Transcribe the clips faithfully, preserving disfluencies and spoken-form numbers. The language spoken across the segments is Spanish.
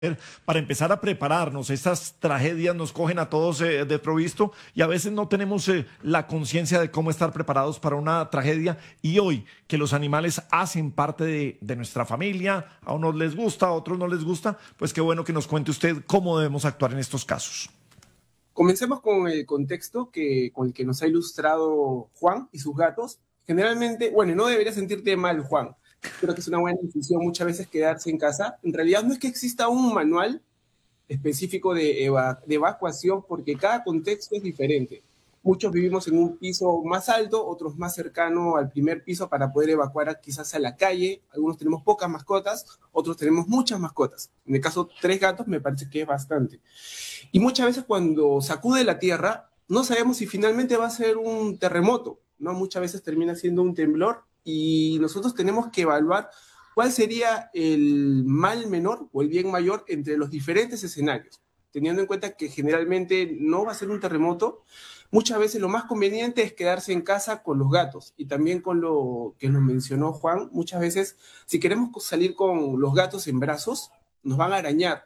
para empezar a prepararnos. Estas tragedias nos cogen a todos eh, de provisto y a veces no tenemos eh, la conciencia de cómo estar preparados para una tragedia. Y hoy que los animales hacen parte de, de nuestra familia, a unos les gusta, a otros no les gusta, pues qué bueno que nos cuente usted cómo debemos actuar en estos casos. Comencemos con el contexto que, con el que nos ha ilustrado Juan y sus gatos. Generalmente, bueno, no debería sentirte mal, Juan. Creo que es una buena decisión muchas veces quedarse en casa. En realidad no es que exista un manual específico de, eva de evacuación, porque cada contexto es diferente. Muchos vivimos en un piso más alto, otros más cercano al primer piso para poder evacuar a, quizás a la calle. Algunos tenemos pocas mascotas, otros tenemos muchas mascotas. En el caso, tres gatos me parece que es bastante. Y muchas veces cuando sacude la tierra, no sabemos si finalmente va a ser un terremoto, ¿no? Muchas veces termina siendo un temblor y nosotros tenemos que evaluar cuál sería el mal menor o el bien mayor entre los diferentes escenarios, teniendo en cuenta que generalmente no va a ser un terremoto. Muchas veces lo más conveniente es quedarse en casa con los gatos y también con lo que nos mencionó Juan. Muchas veces, si queremos salir con los gatos en brazos, nos van a arañar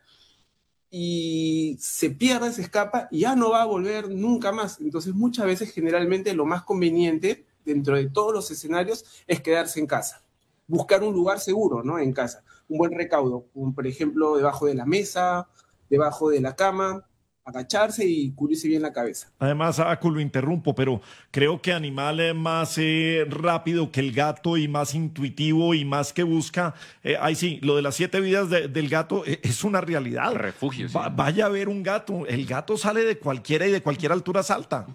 y se pierde, se escapa y ya no va a volver nunca más. Entonces, muchas veces, generalmente, lo más conveniente dentro de todos los escenarios es quedarse en casa. Buscar un lugar seguro, ¿no? En casa. Un buen recaudo, como por ejemplo, debajo de la mesa, debajo de la cama, agacharse y cubrirse bien la cabeza. Además, Acu, lo interrumpo, pero creo que animal eh, más eh, rápido que el gato y más intuitivo y más que busca, eh, ahí sí, lo de las siete vidas de- del gato eh, es una realidad. Refugio, sí. Va- vaya a ver un gato, el gato sale de cualquiera y de cualquier altura salta.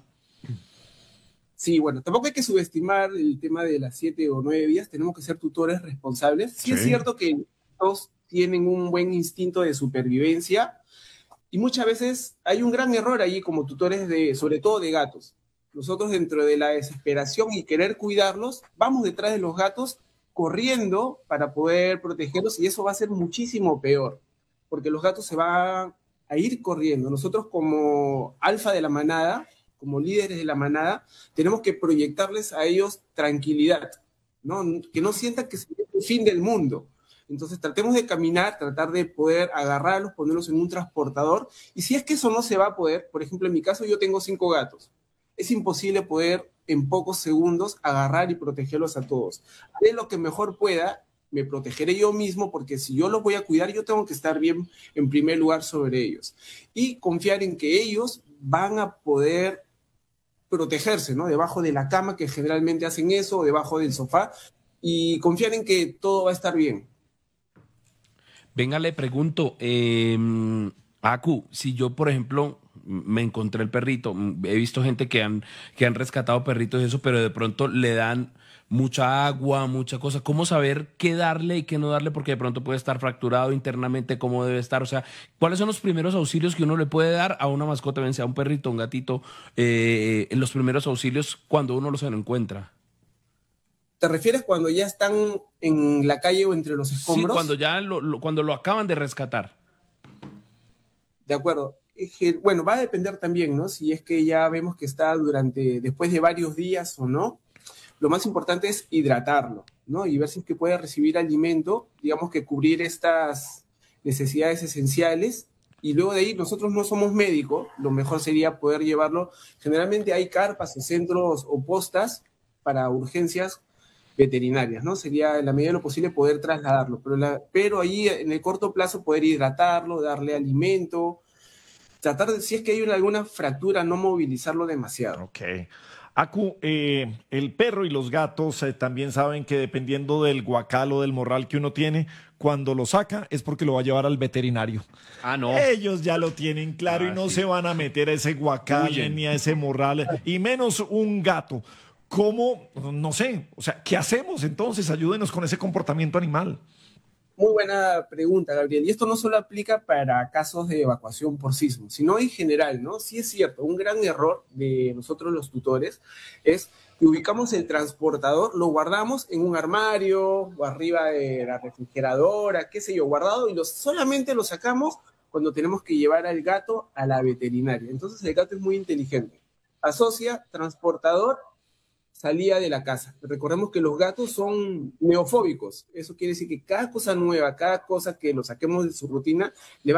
Sí, bueno, tampoco hay que subestimar el tema de las siete o nueve vidas, tenemos que ser tutores responsables. Sí es Sí. cierto que todos tienen un buen instinto de supervivencia, y muchas veces hay un gran error ahí como tutores de, sobre todo de gatos. Nosotros dentro de la desesperación y querer cuidarlos, vamos detrás de los gatos corriendo para poder protegerlos y eso va a ser muchísimo peor, porque los gatos se van a ir corriendo. Nosotros como alfa de la manada, como líderes de la manada, tenemos que proyectarles a ellos tranquilidad, ¿no? Que no sientan que es el fin del mundo. Entonces tratemos de caminar, tratar de poder agarrarlos, ponerlos en un transportador. Y si es que eso no se va a poder, por ejemplo, en mi caso yo tengo cinco gatos. Es imposible poder en pocos segundos agarrar y protegerlos a todos. Haré lo que mejor pueda, me protegeré yo mismo, porque si yo los voy a cuidar, yo tengo que estar bien en primer lugar sobre ellos. Y confiar en que ellos van a poder protegerse, ¿no? Debajo de la cama, que generalmente hacen eso, o debajo del sofá, y confiar en que todo va a estar bien. Venga, le pregunto, eh, Aku, si yo, por ejemplo, me encontré el perrito, mm, he visto gente que han, que han rescatado perritos y eso, pero de pronto le dan mucha agua, mucha cosa. ¿Cómo saber qué darle y qué no darle? Porque de pronto puede estar fracturado internamente, cómo debe estar. O sea, ¿cuáles son los primeros auxilios que uno le puede dar a una mascota, bien sea un perrito, un gatito, eh, en los primeros auxilios cuando uno los encuentra? ¿Te refieres cuando ya están en la calle o entre los Sí, cuando escombros? ya lo, lo- cuando lo acaban de rescatar. De acuerdo. Es que, bueno, va a depender también, ¿no? Si es que ya vemos que está durante, después de varios días o no. Lo más importante es hidratarlo, ¿no? Y ver si es que puede recibir alimento, digamos que cubrir estas necesidades esenciales. Y luego de ahí, nosotros no somos médicos, lo mejor sería poder llevarlo. Generalmente hay carpas o centros o postas para urgencias veterinarias, ¿no? Sería en la medida de lo posible poder trasladarlo, pero, la, pero ahí en el corto plazo poder hidratarlo, darle alimento, tratar de, si es que hay una, alguna fractura, no movilizarlo demasiado. Ok. Acu, eh, el perro y los gatos eh, también saben que dependiendo del guacal o del morral que uno tiene, cuando lo saca es porque lo va a llevar al veterinario. Ah, no. Ellos ya lo tienen claro y Ah, no sí. se van a meter a ese guacal eh, Huyen. ni a ese morral, y menos un gato. ¿Cómo? No sé. O sea, ¿qué hacemos entonces? Ayúdenos con ese comportamiento animal. Muy buena pregunta, Gabriel. Y esto no solo aplica para casos de evacuación por sismo, sino en general, ¿no? Sí es cierto, un gran error de nosotros los tutores es que ubicamos el transportador, lo guardamos en un armario o arriba de la refrigeradora, qué sé yo, guardado, y lo, solamente lo sacamos cuando tenemos que llevar al gato a la veterinaria. Entonces el gato es muy inteligente. Asocia transportador salía de la casa. Recordemos que los gatos son neofóbicos. Eso quiere decir que cada cosa nueva, cada cosa que lo saquemos de su rutina, le va